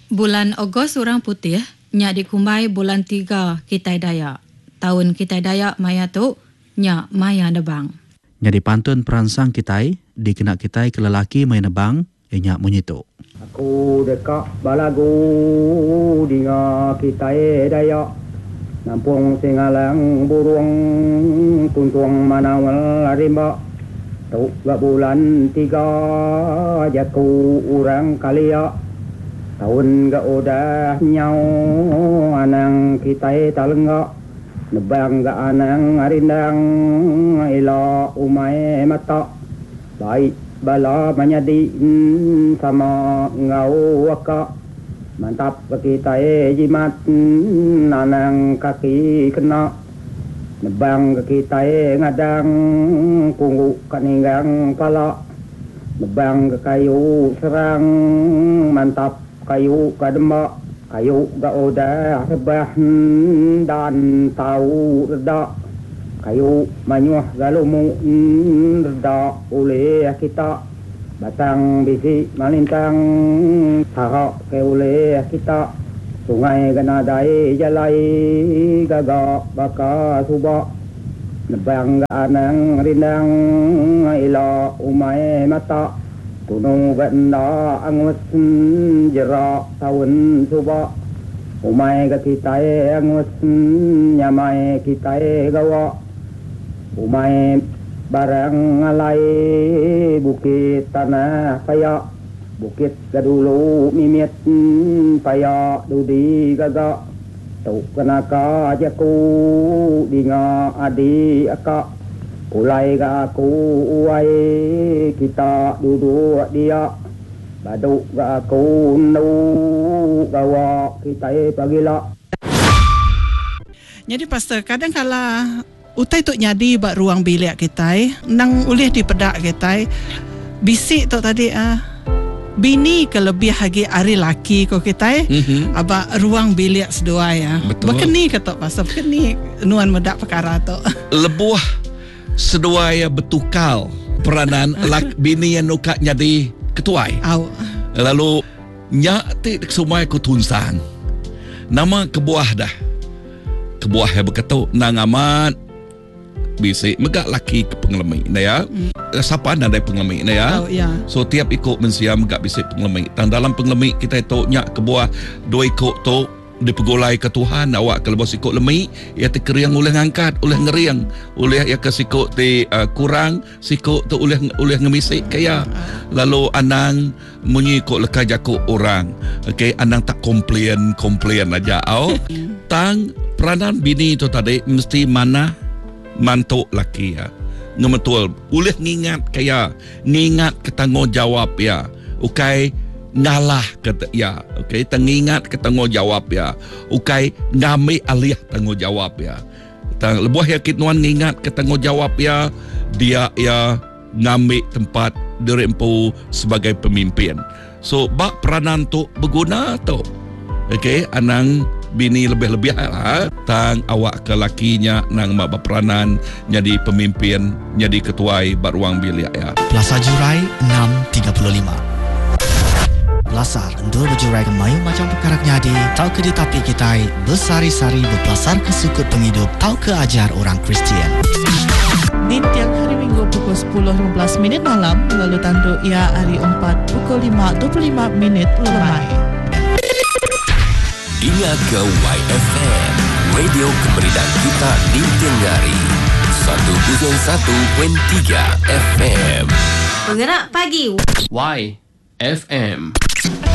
Bulan Ogos orang putih, nya dikumbai bulan 3 Kitai Dayak. Tahun Kitai Dayak maya tu, nya maya nebang. Nya dipantun peransang Kitai, dikena Kitai ke lelaki maya nebang, nya menyitu. Aku dekat balagu dinga Kitai Dayak. Nampung singalang burung tuntung manawal rimba. Tu gak bulan 3 jaku orang kalia. Tahun gak udah nyau anang Kitai talenggak. Nebang gak anang arindang ila umai mata. Baik bala manyadi sama ngau waka. Mantap Kitai jimat anang kaki kena. Nebang Kitai ngadang punggu kaninggang pala. Nebang kayu serang mantap kayu kadembak, kayu gak udah rebah dan tahu reda. Kayu manyuh galumu reda oleh kita. Batang bisi malintang sahak ke oleh kita. Sungai ganadai jalai gagak baka subak. Nebang gak anang rindang ila umai mata. Tunung benda angus jerak tahun subak. Umai ke Kitai angus nyamai Kitai gawa. Umai barang alai bukit tanah payak. Bukit gadulu mimit payak dudi gagak. Tuk kenaka jaku dinga adi akak. Ulai ga aku uai kita duduk dia. Baduk ga aku nu gawa kita pagila. Jadi pastor kadang kala utai tok nyadi bak ruang bilik kita nang ulih di pedak kita bisik tok tadi bini kelebih lagi hari laki ko kita aba ruang bilik sedua ya. Betul. Bekeni ketok pastor bekeni nuan medak perkara tok. Lebuh sedua ya betukal peranan lak bini yang nuka jadi ketuai. Lalu nyak ti semua ku tunsang. Nama kebuah dah. Kebuah yang berketuk nang amat bisik megak laki ke pengelemi na ya. Siapa anda dari pengelemi na ya. So tiap ikut mensiam megak bisik pengelemi. Tang dalam pengelemi kita itu nyak kebuah dua ikut tu dipegolai ke Tuhan awak kalau sikut lemik ia terkeriang oleh ngangkat oleh ngeriang oleh ia ke sikut ti kurang sikut tu oleh ngemisik kaya lalu anang munyi kok lekah jakuk orang okey anang tak komplain aja tang peranan bini tu tadi mesti mana mantuk laki ya ngemetul oleh ngingat kaya ngingat ketanggungjawab ya okey ngalah kata ya okey tengingat ke tanggungjawab ya okey ngambil alih tanggungjawab ya tang lebuh yakit nuan ngingat ke tanggungjawab ya dia ya ngambil tempat dirempu sebagai pemimpin so bak peranan tu berguna tu okey anang bini lebih-lebih lah tang awak ke lakinya nang mak berperanan jadi pemimpin jadi ketuai bak ruang bilik ya. Plaza Jurai 635 Belasar endul berjurai ke mayu macam perkara nyadi tau ke ditapi kita bersari-sari berpelasar ke sukut penghidup tau ke ajar orang Kristian. Di tiang hari Minggu pukul 10.15 malam lalu tanduk ia hari 4 pukul 5.25 lemai. Dengar ke YFM Radio Kemerdekaan Kita di Tenggari 101.3 FM. Bergerak pagi YFM.